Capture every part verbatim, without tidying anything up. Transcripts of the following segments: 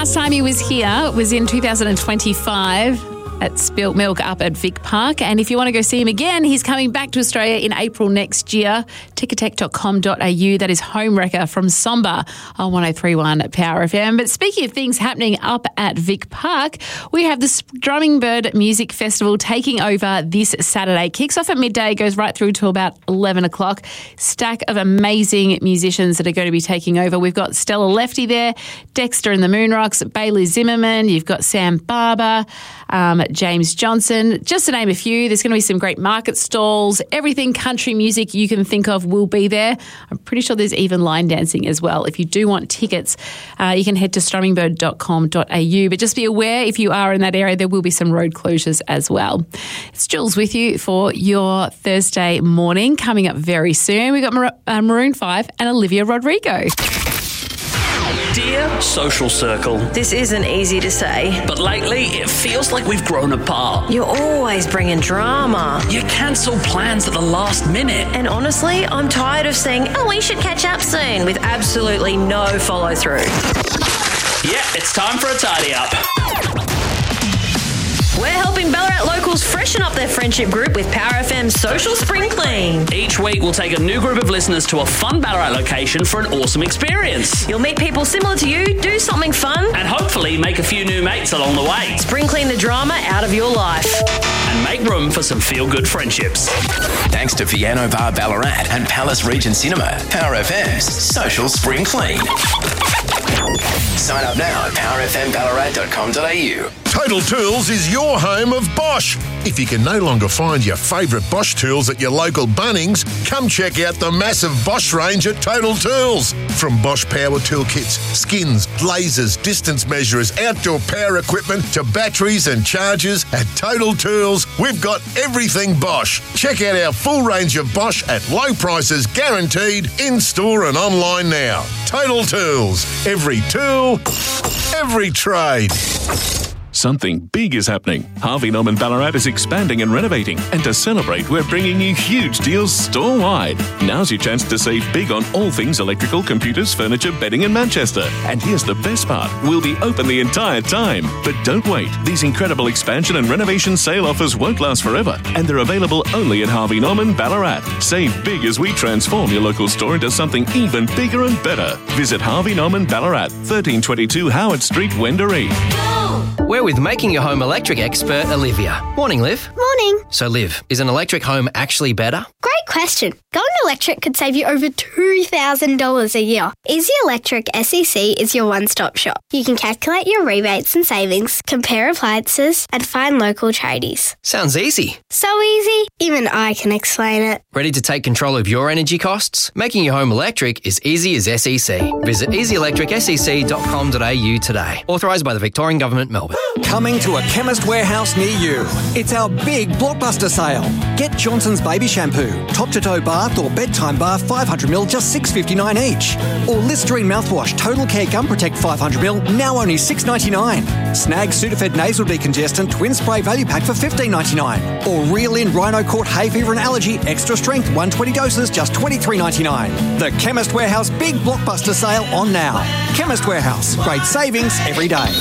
last time he was here was in two thousand twenty-five at Spilt Milk up at Vic Park. And if you want to go see him again, he's coming back to Australia in April next year. ticketek dot com dot a u. That is Home Wrecker from Somba on one oh three point one Power F M. But speaking of things happening up at Vic Park, we have the Strumming Bird Music Festival taking over this Saturday. Kicks off at midday, goes right through to about eleven o'clock. Stack of amazing musicians that are going to be taking over. We've got Stella Lefty there, Dexter and the Moonrocks, Bailey Zimmerman, you've got Sam Barber, um, James Johnson, just to name a few. There's going to be some great market stalls. Everything country music you can think of will be there. I'm pretty sure there's even line dancing as well. If you do want tickets, uh, you can head to strumming bird dot com dot a u. But just be aware, if you are in that area, there will be some road closures as well. It's Jules with you for your Thursday morning. Coming up very soon, we've got Mar- uh, Maroon five and Olivia Rodrigo. Dear Social Circle. This isn't easy to say. But lately, it feels like we've grown apart. You're always bringing drama. You cancel plans at the last minute. And honestly, I'm tired of saying, oh, we should catch up soon, with absolutely no follow through. Yeah, it's time for a tidy up. We're helping Ballarat locals freshen up their friendship group with Power F M's Social Spring Clean. Each week, we'll take a new group of listeners to a fun Ballarat location for an awesome experience. You'll meet people similar to you, do something fun, and hopefully make a few new mates along the way. Spring clean the drama out of your life. And make room for some feel-good friendships. Thanks to Piano Bar Ballarat and Palace Region Cinema, Power F M's Social Spring Clean. Sign up now at power f m ballarat dot com dot a u. Total Tools is your home of Bosch. If you can no longer find your favourite Bosch tools at your local Bunnings, come check out the massive Bosch range at Total Tools. From Bosch power tool kits, skins, lasers, distance measurers, outdoor power equipment to batteries and chargers, at Total Tools, we've got everything Bosch. Check out our full range of Bosch at low prices guaranteed, in-store and online now. Total Tools. Every tool, every trade. Something big is happening. Harvey Norman Ballarat is expanding and renovating. And to celebrate, we're bringing you huge deals store-wide. Now's your chance to save big on all things electrical, computers, furniture, bedding in Manchester. And here's the best part. We'll be open the entire time. But don't wait. These incredible expansion and renovation sale offers won't last forever. And they're available only at Harvey Norman Ballarat. Save big as we transform your local store into something even bigger and better. Visit Harvey Norman Ballarat, thirteen twenty-two Howard Street, Wendouree. We're with Making Your Home Electric expert Olivia. Morning, Liv. Morning. So, Liv, is an electric home actually better? Great question. Going electric could save you over two thousand dollars a year. Easy Electric S E C is your one-stop shop. You can calculate your rebates and savings, compare appliances, and find local tradies. Sounds easy. So easy, even I can explain it. Ready to take control of your energy costs? Making your home electric is easy as S E C. Visit easy electric s e c dot com dot a u today. Authorised by the Victorian Government, Melbourne. Coming to a Chemist Warehouse near you. It's our big blockbuster sale. Get Johnson's Baby Shampoo, top-to-toe bath or bedtime bath five hundred milliliters, just six dollars fifty-nine each. Or Listerine mouthwash, Total Care Gum Protect five hundred milliliters, now only six dollars ninety-nine. Snag Sudafed Nasal Decongestant Twin Spray Value Pack for fifteen dollars ninety-nine. Or Reel In Rhino Court Hay Fever and Allergy Extra Strength one hundred twenty doses, just twenty-three dollars ninety-nine. The Chemist Warehouse big blockbuster sale on now. Chemist Warehouse, great savings every day.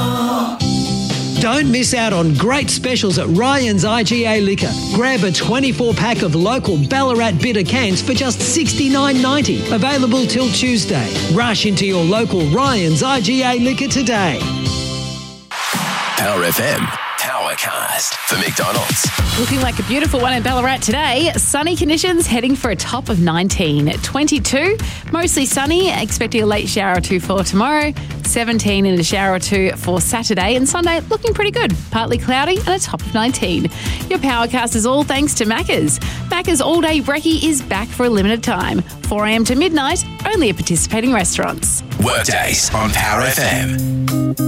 Don't miss out on great specials at Ryan's I G A Liquor. Grab a twenty-four pack of local Ballarat bitter cans for just sixty-nine ninety. Available till Tuesday. Rush into your local Ryan's I G A Liquor today. Power F M. Powercast for McDonald's. Looking like a beautiful one in Ballarat today. Sunny conditions heading for a top of nineteen. twenty-two, mostly sunny, expecting a late shower or two for tomorrow. seventeen and a shower or two for Saturday. And Sunday looking pretty good. Partly cloudy and a top of nineteen. Your Powercast is all thanks to Macca's. Macca's All Day Brekkie is back for a limited time. four a.m. to midnight, only at participating restaurants. Workdays on Power F M.